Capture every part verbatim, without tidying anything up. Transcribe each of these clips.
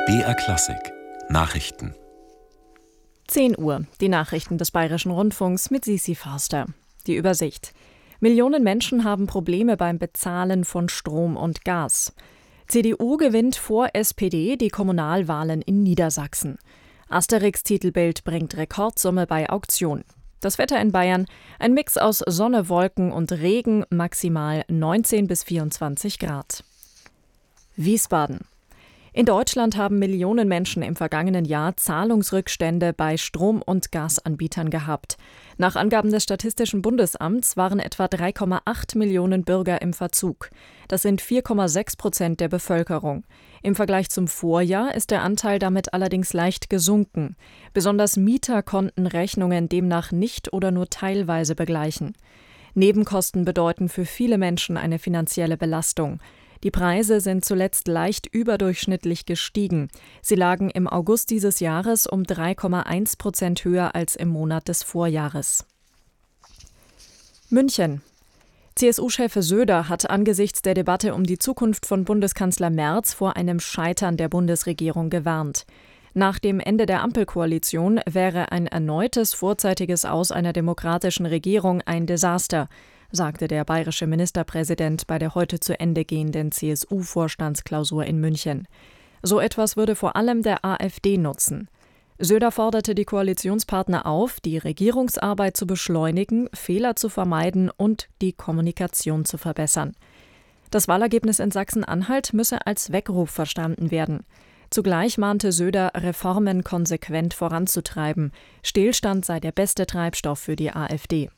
B R Klassik Nachrichten. zehn Uhr, die Nachrichten des Bayerischen Rundfunks mit Sisi Forster. Die Übersicht. Millionen Menschen haben Probleme beim Bezahlen von Strom und Gas. C D U gewinnt vor S P D die Kommunalwahlen in Niedersachsen. Asterix-Titelbild bringt Rekordsumme bei Auktion. Das Wetter in Bayern: ein Mix aus Sonne, Wolken und Regen, maximal neunzehn bis vierundzwanzig Grad. Wiesbaden. In Deutschland haben Millionen Menschen im vergangenen Jahr Zahlungsrückstände bei Strom- und Gasanbietern gehabt. Nach Angaben des Statistischen Bundesamts waren etwa drei Komma acht Millionen Bürger im Verzug. Das sind vier Komma sechs Prozent der Bevölkerung. Im Vergleich zum Vorjahr ist der Anteil damit allerdings leicht gesunken. Besonders Mieter konnten Rechnungen demnach nicht oder nur teilweise begleichen. Nebenkosten bedeuten für viele Menschen eine finanzielle Belastung. Die Preise sind zuletzt leicht überdurchschnittlich gestiegen. Sie lagen im August dieses Jahres um drei Komma eins Prozent höher als im Monat des Vorjahres. München. C S U-Chef Söder hat angesichts der Debatte um die Zukunft von Bundeskanzler Merz vor einem Scheitern der Bundesregierung gewarnt. Nach dem Ende der Ampelkoalition wäre ein erneutes vorzeitiges Aus einer demokratischen Regierung ein Desaster, sagte der bayerische Ministerpräsident bei der heute zu Ende gehenden C S U-Vorstandsklausur in München. So etwas würde vor allem der AfD nutzen. Söder forderte die Koalitionspartner auf, die Regierungsarbeit zu beschleunigen, Fehler zu vermeiden und die Kommunikation zu verbessern. Das Wahlergebnis in Sachsen-Anhalt müsse als Weckruf verstanden werden. Zugleich mahnte Söder, Reformen konsequent voranzutreiben. Stillstand sei der beste Treibstoff für die AfD.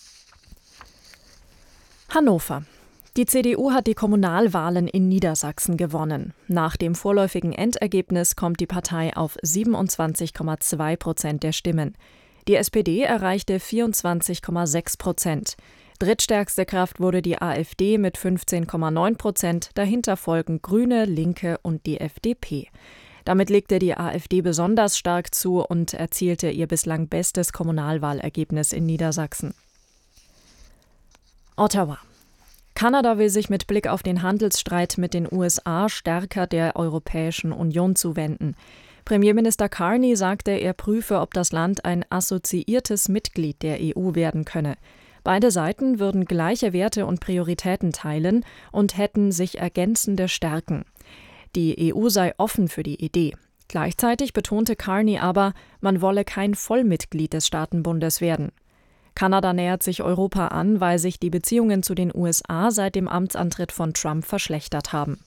Hannover. Die C D U hat die Kommunalwahlen in Niedersachsen gewonnen. Nach dem vorläufigen Endergebnis kommt die Partei auf siebenundzwanzig Komma zwei Prozent der Stimmen. Die S P D erreichte vierundzwanzig Komma sechs Prozent. Drittstärkste Kraft wurde die AfD mit fünfzehn Komma neun Prozent, dahinter folgen Grüne, Linke und die F D P. Damit legte die AfD besonders stark zu und erzielte ihr bislang bestes Kommunalwahlergebnis in Niedersachsen. Ottawa. Kanada will sich mit Blick auf den Handelsstreit mit den U S A stärker der Europäischen Union zuwenden. Premierminister Carney sagte, er prüfe, ob das Land ein assoziiertes Mitglied der E U werden könne. Beide Seiten würden gleiche Werte und Prioritäten teilen und hätten sich ergänzende Stärken. Die E U sei offen für die Idee. Gleichzeitig betonte Carney aber, man wolle kein Vollmitglied des Staatenbundes werden. Kanada nähert sich Europa an, weil sich die Beziehungen zu den U S A seit dem Amtsantritt von Trump verschlechtert haben.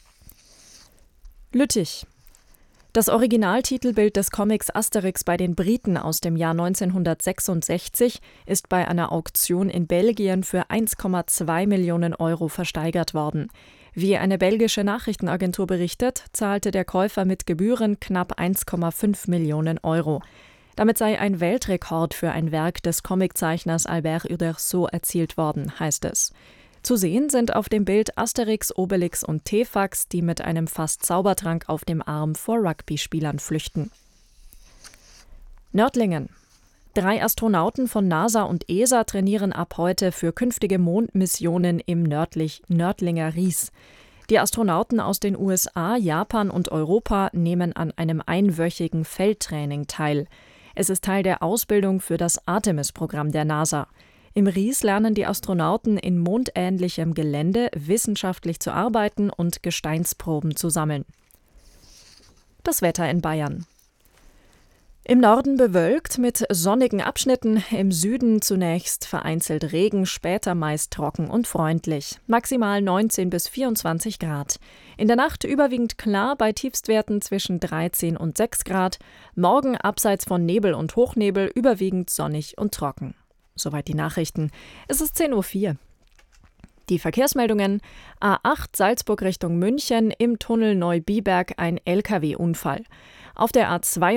Lüttich. Das Originaltitelbild des Comics Asterix bei den Briten aus dem Jahr neunzehnhundertsechsundsechzig ist bei einer Auktion in Belgien für eins Komma zwei Millionen Euro versteigert worden. Wie eine belgische Nachrichtenagentur berichtet, zahlte der Käufer mit Gebühren knapp eins Komma fünf Millionen Euro. Damit sei ein Weltrekord für ein Werk des Comiczeichners Albert Uderzo erzielt worden, heißt es. Zu sehen sind auf dem Bild Asterix, Obelix und Tefax, die mit einem Fass Zaubertrank auf dem Arm vor Rugby-Spielern flüchten. Nördlingen. Drei Astronauten von NASA und E S A trainieren ab heute für künftige Mondmissionen im nördlich Nördlinger Ries. Die Astronauten aus den U S A, Japan und Europa nehmen an einem einwöchigen Feldtraining teil. Es ist Teil der Ausbildung für das Artemis-Programm der NASA. Im Ries lernen die Astronauten in mondähnlichem Gelände wissenschaftlich zu arbeiten und Gesteinsproben zu sammeln. Das Wetter in Bayern. Im Norden bewölkt mit sonnigen Abschnitten, im Süden zunächst vereinzelt Regen, später meist trocken und freundlich. Maximal neunzehn bis vierundzwanzig Grad. In der Nacht überwiegend klar bei Tiefstwerten zwischen dreizehn und sechs Grad. Morgen abseits von Nebel und Hochnebel überwiegend sonnig und trocken. Soweit die Nachrichten. Es ist zehn Uhr vier. Die Verkehrsmeldungen: A acht Salzburg Richtung München, im Tunnel Neubiberg ein L K W-Unfall. Auf der A zwei